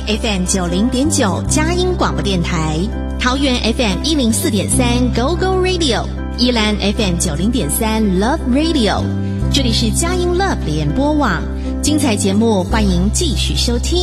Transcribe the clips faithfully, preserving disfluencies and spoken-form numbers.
F M 九零点九佳音广播电台，桃园 F M 一零四点三 Go Go Radio， 宜兰 F M 九零点三 Love Radio， 这里是佳音 Love 联播网，精彩节目欢迎继续收听。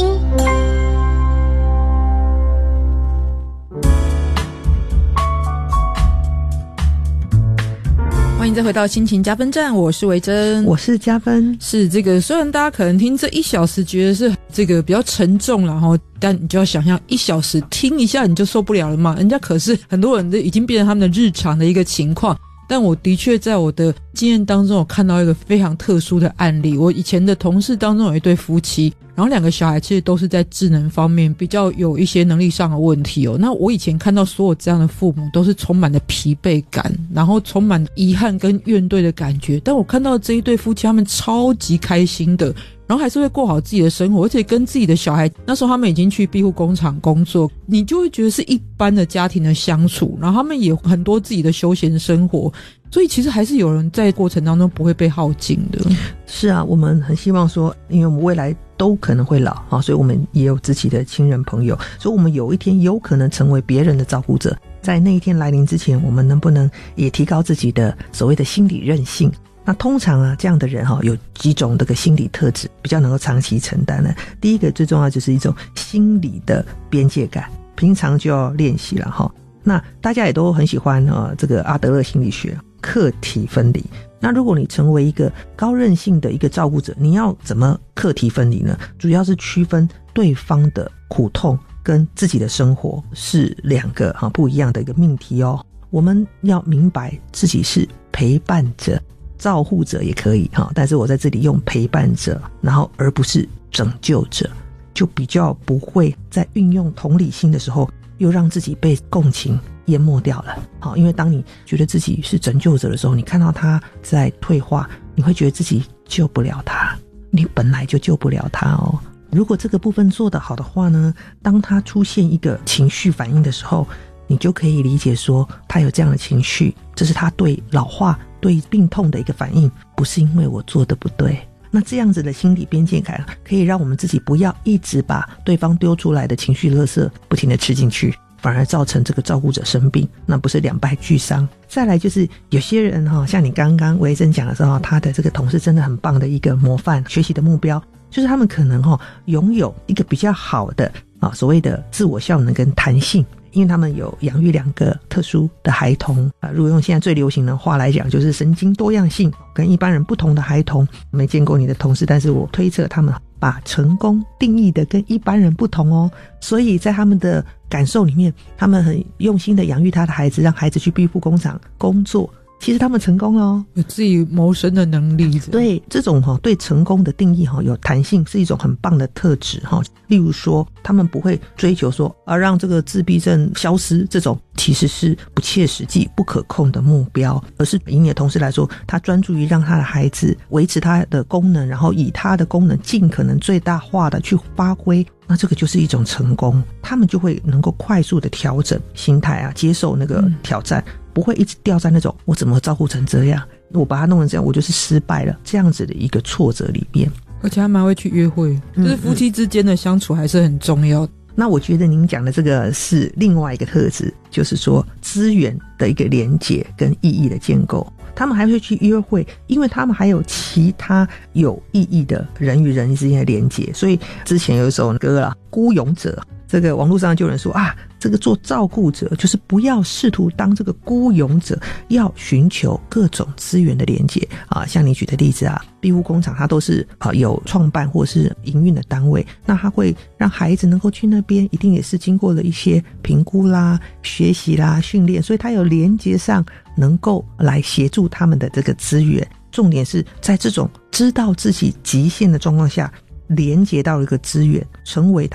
欢迎再回到心情加分站，我是维珍， 我是加分。 是这个，虽然大家可能听这一小时觉得是这个比较沉重啦齁，但你就要想象一小时听一下你就受不了了嘛，人家可是很多人都已经变成他们的日常的一个情况。但我的确在我的经验当中，我看到一个非常特殊的案例。我以前的同事当中有一对夫妻，然后两个小孩其实都是在智能方面比较有一些能力上的问题哦。那我以前看到所有这样的父母都是充满了疲惫感，然后充满遗憾跟怨怼的感觉，但我看到这一对夫妻他们超级开心的，然后还是会过好自己的生活，而且跟自己的小孩，那时候他们已经去庇护工厂工作，你就会觉得是一般的家庭的相处，然后他们也有很多自己的休闲生活，所以其实还是有人在过程当中不会被耗尽的。 是啊，我们很希望说，因为我们未来都可能会老啊，所以我们也有自己的亲人朋友，所以我们有一天有可能成为别人的照顾者。在那一天来临之前，我们能不能也提高自己的所谓的心理韧性？那通常啊，这样的人哈、哦，有几种这个心理特质比较能够长期承担呢？第一个最重要就是一种心理的边界感，平常就要练习了哈。那大家也都很喜欢啊、呃，这个阿德勒心理学课题分离。那如果你成为一个高韧性的一个照顾者，你要怎么课题分离呢？主要是区分对方的苦痛跟自己的生活是两个哈不一样的一个命题哦。我们要明白自己是陪伴者。照护者也可以哈，但是我在这里用陪伴者，然后而不是拯救者，就比较不会在运用同理心的时候，又让自己被共情淹没掉了。好，因为当你觉得自己是拯救者的时候，你看到他在退化，你会觉得自己救不了他，你本来就救不了他哦。如果这个部分做得好的话呢，当他出现一个情绪反应的时候，你就可以理解说他有这样的情绪，这是他对老化对病痛的一个反应，不是因为我做的不对。那这样子的心理边界感可以让我们自己不要一直把对方丢出来的情绪垃圾不停的吃进去，反而造成这个照顾者生病，那不是两败俱伤。再来就是有些人哈，像你刚刚维珍讲的时候，他的这个同事真的很棒的一个模范学习的目标，就是他们可能哈拥有一个比较好的啊所谓的自我效能跟弹性。因为他们有养育两个特殊的孩童啊，如果用现在最流行的话来讲，就是神经多样性跟一般人不同的孩童。没见过你的同事，但是我推测他们把成功定义的跟一般人不同哦，所以在他们的感受里面，他们很用心的养育他的孩子，让孩子去庇护工厂工作。其实他们成功了哦， 有自己谋生的能力。 对，这种哈、哦、对成功的定义哈、哦、有弹性，是一种很棒的特质哈、哦。例如说，他们不会追求说啊让这个自闭症消失，这种其实是不切实际、不可控的目标，而是以你的同事来说，他专注于让他的孩子维持他的功能，然后以他的功能尽可能最大化的去发挥。那这个就是一种成功，他们就会能够快速的调整心态啊，接受那个挑战。嗯，不会一直掉在那种我怎么照顾成这样，我把它弄成这样，我就是失败了这样子的一个挫折里面。 而且还蛮会去约会，就是夫妻之间的相处还是很重要的。 嗯嗯，那我觉得您讲的这个是另外一个特质，就是说资源的一个连结跟意义的建构。他们还会去约会，因为他们还有其他有意义的人与人之间的连结。所以之前有一首歌啦，孤勇者，这个网络上就有人说啊，这个做照顾者就是不要试图当这个孤勇者，要寻求各种资源的连结啊。像你举的例子啊，庇护工厂它都是啊有创办或是营运的单位，那它会让孩子能够去那边，一定也是经过了一些评估啦、学习啦、训练，所以它有连结上能够来协助他们的这个资源。重点是在这种知道自己极限的状况下，连接到一个资源，成为